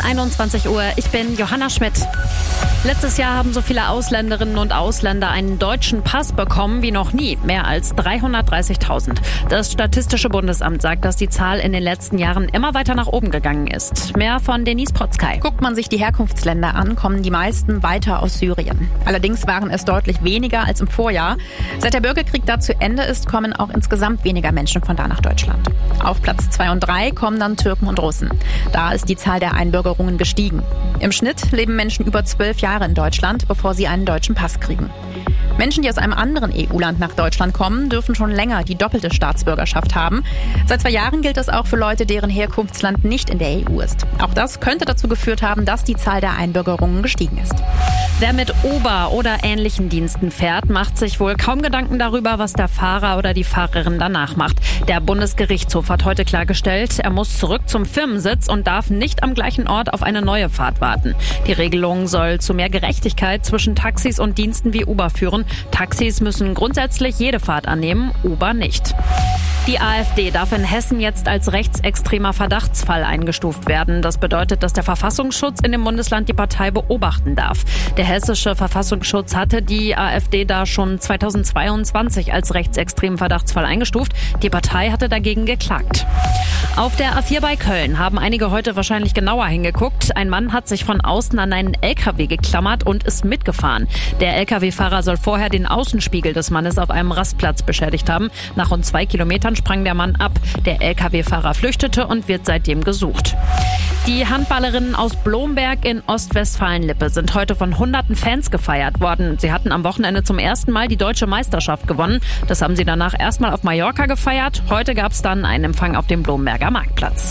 21 Uhr. Ich bin Johanna Schmidt. Letztes Jahr haben so viele Ausländerinnen und Ausländer einen deutschen Pass bekommen wie noch nie. Mehr als 330.000. Das Statistische Bundesamt sagt, dass die Zahl in den letzten Jahren immer weiter nach oben gegangen ist. Mehr von Denise Protzkay. Guckt man sich die Herkunftsländer an, kommen die meisten weiter aus Syrien. Allerdings waren es deutlich weniger als im Vorjahr. Seit der Bürgerkrieg da zu Ende ist, kommen auch insgesamt weniger Menschen von da nach Deutschland. Auf Platz 2 und 3 kommen dann Türken und Russen. Da ist die Zahl der Einbürgerungen gestiegen. Im Schnitt leben Menschen über 12 Jahre in Deutschland, bevor sie einen deutschen Pass kriegen. Menschen, die aus einem anderen EU-Land nach Deutschland kommen, dürfen schon länger die doppelte Staatsbürgerschaft haben. Seit 2 Jahren gilt das auch für Leute, deren Herkunftsland nicht in der EU ist. Auch das könnte dazu geführt haben, dass die Zahl der Einbürgerungen gestiegen ist. Wer mit Uber oder ähnlichen Diensten fährt, macht sich wohl kaum Gedanken darüber, was der Fahrer oder die Fahrerin danach macht. Der Bundesgerichtshof hat heute klargestellt, er muss zurück zum Firmensitz und darf nicht am gleichen Ort auf eine neue Fahrt warten. Die Regelung soll zu mehr Gerechtigkeit zwischen Taxis und Diensten wie Uber führen. Taxis müssen grundsätzlich jede Fahrt annehmen, Uber nicht. Die AfD darf in Hessen jetzt als rechtsextremer Verdachtsfall eingestuft werden. Das bedeutet, dass der Verfassungsschutz in dem Bundesland die Partei beobachten darf. Der hessische Verfassungsschutz hatte die AfD da schon 2022 als rechtsextremen Verdachtsfall eingestuft. Die Partei hatte dagegen geklagt. Auf der A4 bei Köln haben einige heute wahrscheinlich genauer hingeguckt. Ein Mann hat sich von außen an einen LKW geklammert und ist mitgefahren. Der LKW-Fahrer soll vorher den Außenspiegel des Mannes auf einem Rastplatz beschädigt haben. Nach rund 2 Kilometern sprang der Mann ab. Der LKW-Fahrer flüchtete und wird seitdem gesucht. Die Handballerinnen aus Blomberg in Ostwestfalen-Lippe sind heute von hunderten Fans gefeiert worden. Sie hatten am Wochenende zum ersten Mal die deutsche Meisterschaft gewonnen. Das haben sie danach erstmal auf Mallorca gefeiert. Heute gab es dann einen Empfang auf dem Blomberger Marktplatz.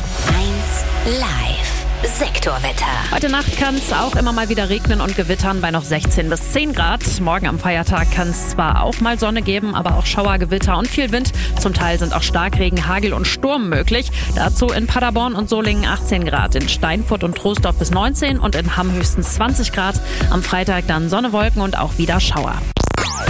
1 Live. Sektorwetter. Heute Nacht kann es auch immer mal wieder regnen und gewittern bei noch 16 bis 10 Grad. Morgen am Feiertag kann es zwar auch mal Sonne geben, aber auch Schauer, Gewitter und viel Wind. Zum Teil sind auch Starkregen, Hagel und Sturm möglich. Dazu in Paderborn und Solingen 18 Grad, in Steinfurt und Troisdorf bis 19 und in Hamm höchstens 20 Grad. Am Freitag dann Sonne, Wolken und auch wieder Schauer.